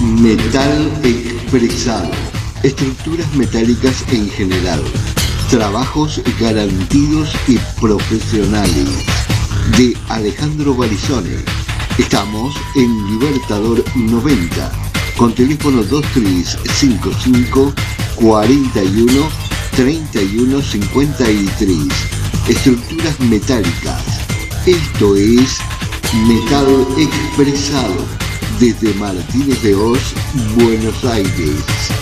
Metal expresado, estructuras metálicas en general, trabajos garantidos y profesionales. De Alejandro Barizone. Estamos en Libertador 90, con teléfono 2355 41 31 53. Estructuras metálicas. Esto es Metal expresado, desde Martínez de Oz, Buenos Aires.